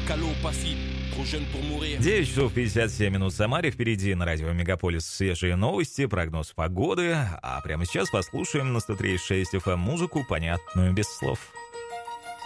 Calo passif, trop jeune pour mourir. 9 часов 57 минут в Самаре. Впереди на радио Мегаполис свежие новости, прогноз погоды. А прямо сейчас послушаем на 103.6 FM музыку, понятную без слов.